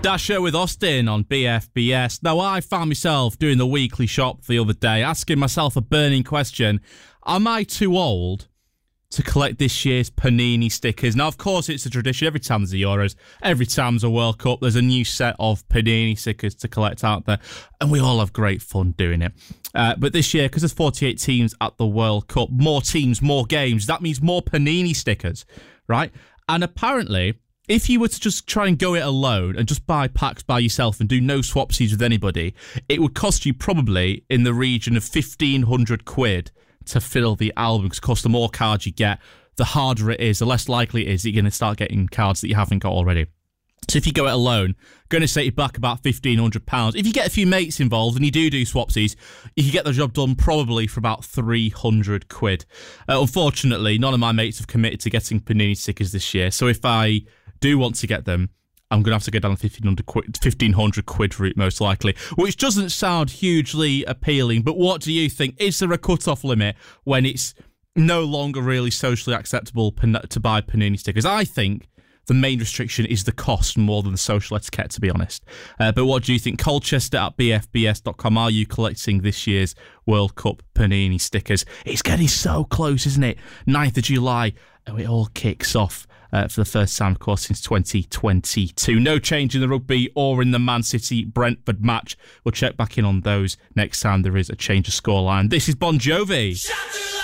Dasher with Austin on BFBS. Now, I found myself doing the weekly shop the other day, asking myself a burning question. Am I too old to collect this year's Panini stickers? Now, of course, it's a tradition. Every time there's a Euros, every time there's a World Cup, there's a new set of Panini stickers to collect out there, and we all have great fun doing it. But this year, because there's 48 teams at the World Cup, more teams, more games, that means more Panini stickers, right? And apparently, if you were to just try and go it alone and just buy packs by yourself and do no swapsies with anybody, it would cost you probably in the region of 1,500 quid to fill the album. Because, of course, the more cards you get, the harder it is, the less likely it is that you're going to start getting cards that you haven't got already. So if you go it alone, going to set you back about £1,500. If you get a few mates involved and you do swapsies, you can get the job done probably for about 300 quid. Unfortunately, none of my mates have committed to getting Panini stickers this year. So if I do want to get them, I'm going to have to go down the 1,500 quid route, most likely, which doesn't sound hugely appealing. But what do you think? Is there a cut-off limit when it's no longer really socially acceptable to buy Panini stickers? I think the main restriction is the cost more than the social etiquette, to be honest. But what do you think? Colchester at bfbs.com. Are you collecting this year's World Cup Panini stickers? It's getting so close, isn't it? 9th of July, and it all kicks off for the first time, of course, since 2022. No change in the rugby or in the Man City-Brentford match. We'll check back in on those next time there is a change of scoreline. This is Bon Jovi.